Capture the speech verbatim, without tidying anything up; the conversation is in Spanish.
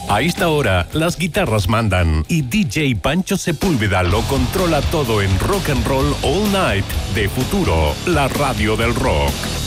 A esta hora, las guitarras mandan y D J Pancho Sepúlveda lo controla todo en Rock and Roll All Night de Futuro, la radio del rock.